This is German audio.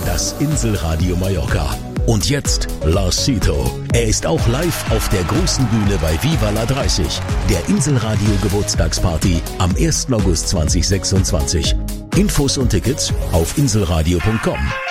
das Inselradio Mallorca. Und jetzt Lars Sito. Er ist auch live auf der großen Bühne bei Viva la 30, der Inselradio Geburtstagsparty am 1. August 2026. Infos und Tickets auf inselradio.com.